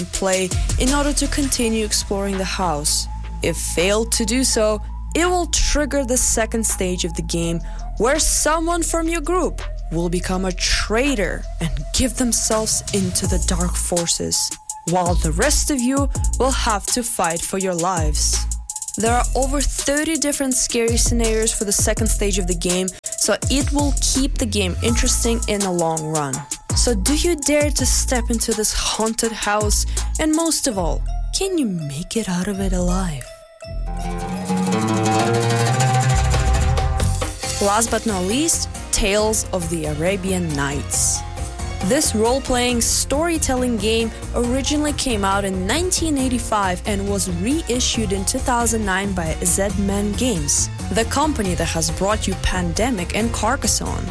play in order to continue exploring the house. If failed to do so, it will trigger the second stage of the game where someone from your group will become a traitor and give themselves into the dark forces, while the rest of you will have to fight for your lives. There are over 30 different scary scenarios for the second stage of the game, so it will keep the game interesting in the long run. So do you dare to step into this haunted house? And most of all, can you make it out of it alive? Last but not least, Tales of the Arabian Nights. This role-playing storytelling game originally came out in 1985 and was reissued in 2009 by Zedman Games, the company that has brought you Pandemic and Carcassonne.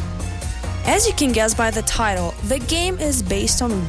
As you can guess by the title, the game is based on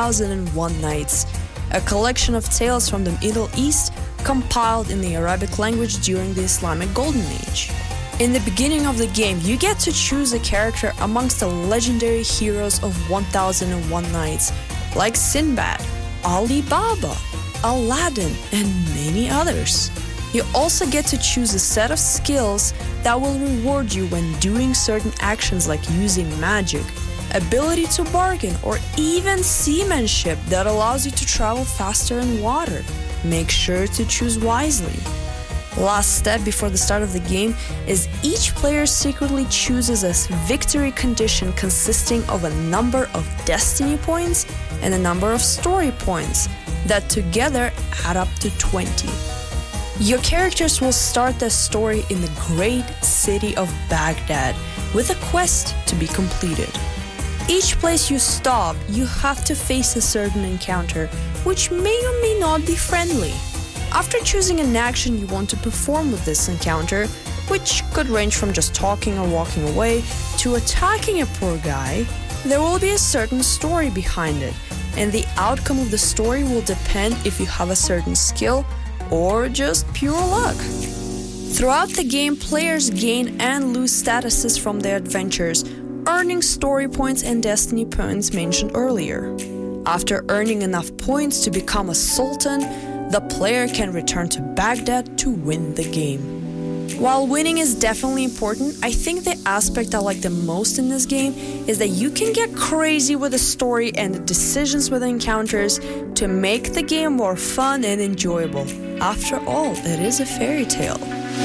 1001 Nights, a collection of tales from the Middle East compiled in the Arabic language during the Islamic Golden Age. In the beginning of the game, you get to choose a character amongst the legendary heroes of 1001 Nights, like Sinbad, Ali Baba, Aladdin, and many others. You also get to choose a set of skills that will reward you when doing certain actions like using magic, ability to bargain, or even seamanship that allows you to travel faster in water. Make sure to choose wisely. Last step before the start of the game is each player secretly chooses a victory condition consisting of a number of destiny points and a number of story points that together add up to 20. Your characters will start their story in the great city of Baghdad with a quest to be completed. Each place you stop, you have to face a certain encounter, which may or may not be friendly. After choosing an action you want to perform with this encounter, which could range from just talking or walking away to attacking a poor guy, there will be a certain story behind it, and the outcome of the story will depend if you have a certain skill or just pure luck. Throughout the game, players gain and lose statuses from their adventures, earning story points and destiny points mentioned earlier. After earning enough points to become a sultan, the player can return to Baghdad to win the game. While winning is definitely important, I think the aspect I like the most in this game is that you can get crazy with the story and the decisions with the encounters to make the game more fun and enjoyable. After all, it is a fairy tale.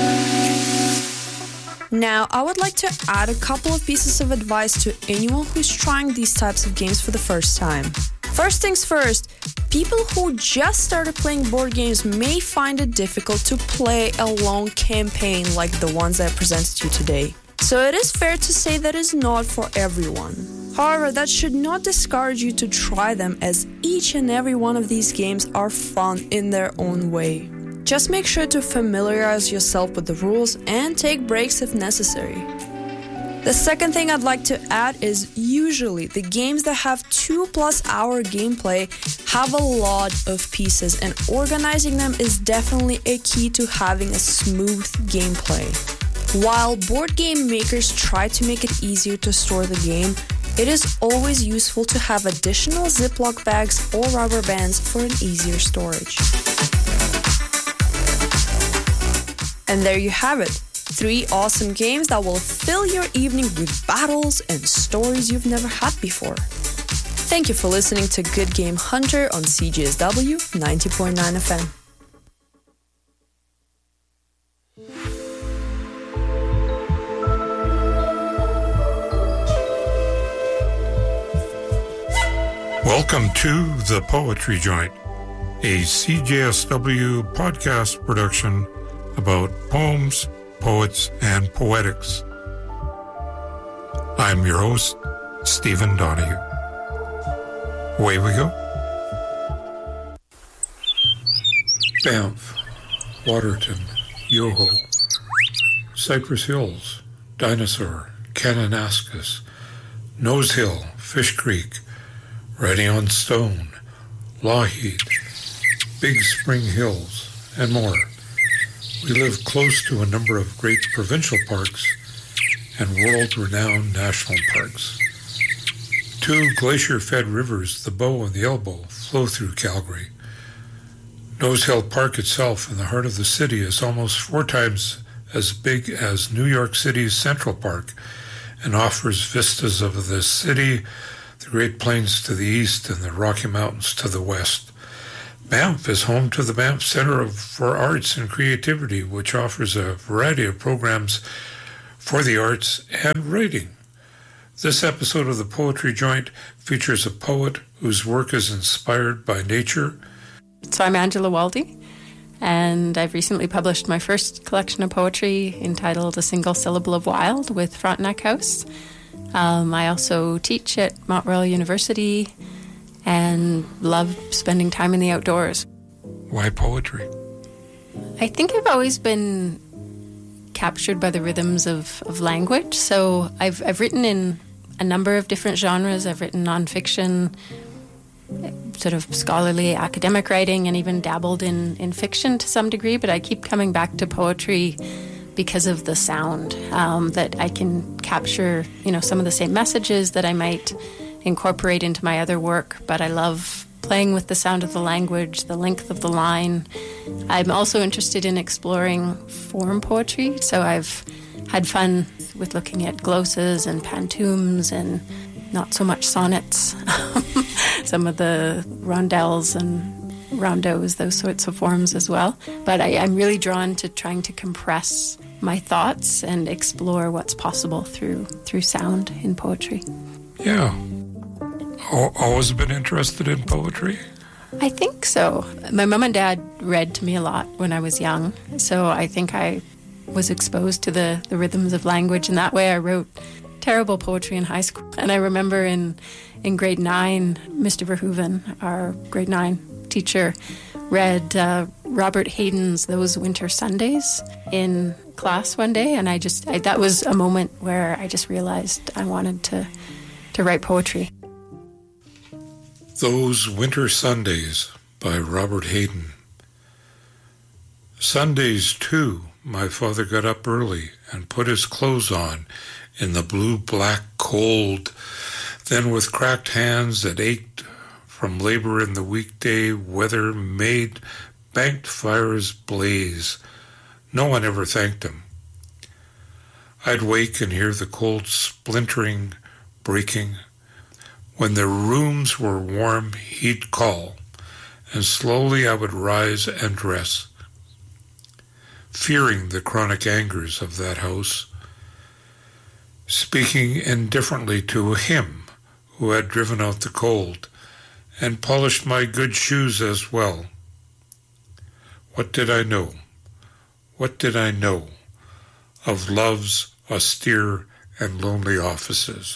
Now, I would like to add a couple of pieces of advice to anyone who's trying these types of games for the first time. First things first, people who just started playing board games may find it difficult to play a long campaign like the ones I presented to you today. So it is fair to say that it's not for everyone. However, that should not discourage you to try them, as each and every one of these games are fun in their own way. Just make sure to familiarize yourself with the rules and take breaks if necessary. The second thing I'd like to add is usually the games that have 2+ hour gameplay have a lot of pieces, and organizing them is definitely a key to having a smooth gameplay. While board game makers try to make it easier to store the game, it is always useful to have additional Ziploc bags or rubber bands for an easier storage. And there you have it. 3 awesome games that will fill your evening with battles and stories you've never had before. Thank you for listening to Good Game Hunter on CJSW 90.9 FM. Welcome to The Poetry Joint, a CJSW podcast production about poems, poets, and poetics. I'm your host, Stephen Donahue. Away we go. Banff, Waterton, Yoho, Cypress Hills, Dinosaur, Kananaskis, Nose Hill, Fish Creek, Ready on Stone, Lougheed, Big Spring Hills, and more. We live close to a number of great provincial parks and world-renowned national parks. 2 glacier-fed rivers, the Bow and the Elbow, flow through Calgary. Nose Hill Park itself, in the heart of the city, is almost 4 times as big as New York City's Central Park and offers vistas of the city, the Great Plains to the east, and the Rocky Mountains to the west. Banff is home to the Banff Centre for Arts and Creativity, which offers a variety of programs for the arts and writing. This episode of the Poetry Joint features a poet whose work is inspired by nature. So I'm Angela Waldy, and I've recently published my first collection of poetry entitled A Single Syllable of Wild with Frontenac House. I also teach at Mount Royal University and love spending time in the outdoors. Why poetry? I think I've always been captured by the rhythms of language. So I've written in a number of different genres. I've written nonfiction, sort of scholarly academic writing, and even dabbled in fiction to some degree, but I keep coming back to poetry because of the sound, that I can capture, some of the same messages that I might incorporate into my other work, but I love playing with the sound of the language, the length of the line. I'm also interested in exploring form poetry, so I've had fun with looking at glosses and pantoums and not so much sonnets, some of the rondelles and rondos, those sorts of forms as well. But I'm really drawn to trying to compress my thoughts and explore what's possible through sound in poetry. Yeah. Always been interested in poetry? I think so. My mom and dad read to me a lot when I was young, so I think I was exposed to the rhythms of language, and that way I wrote terrible poetry in high school. And I remember in grade 9, Mr. Verhoeven, our grade 9 teacher, read Robert Hayden's Those Winter Sundays in class one day, and that was a moment where I just realized I wanted to write poetry. Those Winter Sundays by Robert Hayden. Sundays, too, my father got up early and put his clothes on in the blue-black cold, then with cracked hands that ached from labor in the weekday weather made banked fires blaze. No one ever thanked him. I'd wake and hear the cold splintering, breaking. When the rooms were warm, he'd call, and slowly I would rise and dress, fearing the chronic angers of that house, speaking indifferently to him who had driven out the cold and polished my good shoes as well. What did I know? What did I know of love's austere and lonely offices?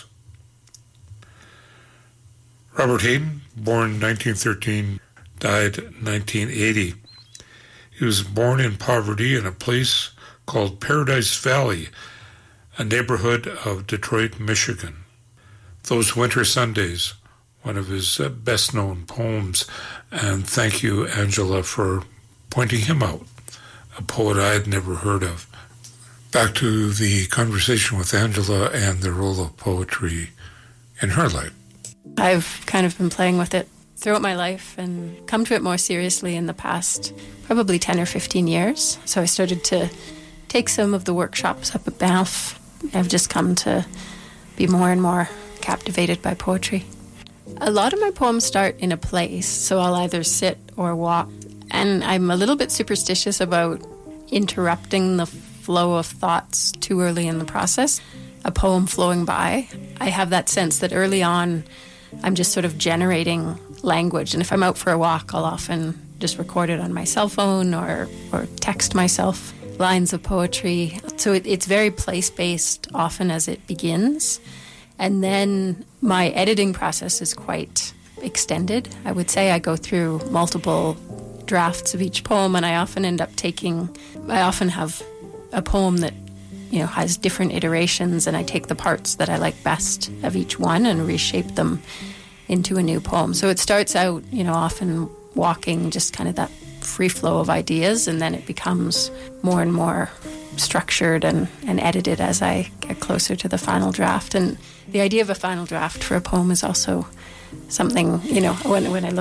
Robert Hayden, born 1913, died 1980. He was born in poverty in a place called Paradise Valley, a neighborhood of Detroit, Michigan. Those Winter Sundays, one of his best-known poems, and thank you, Angela, for pointing him out, a poet I had never heard of. Back to the conversation with Angela and the role of poetry in her life. I've kind of been playing with it throughout my life and come to it more seriously in the past probably 10 or 15 years. So I started to take some of the workshops up at Banff. I've just come to be more and more captivated by poetry. A lot of my poems start in a place, so I'll either sit or walk. And I'm a little bit superstitious about interrupting the flow of thoughts too early in the process. A poem flowing by, I have that sense that early on I'm just sort of generating language. And if I'm out for a walk, I'll often just record it on my cell phone or text myself lines of poetry. So it's very place-based often as it begins. And then my editing process is quite extended. I would say I go through multiple drafts of each poem, and I often have a poem that has different iterations, and I take the parts that I like best of each one and reshape them into a new poem. So it starts out, often walking, just kind of that free flow of ideas, and then it becomes more and more structured and edited as I get closer to the final draft. And the idea of a final draft for a poem is also something, when I look at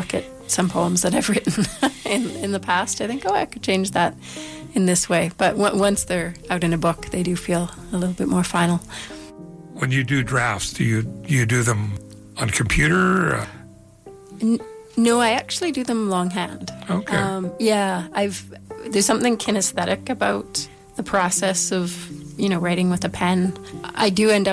some poems that I've written in the past. I think, I could change that in this way. But once they're out in a book, they do feel a little bit more final. When you do drafts, do you do them on computer? No, I actually do them longhand. Okay. There's something kinesthetic about the process of, writing with a pen. I do end up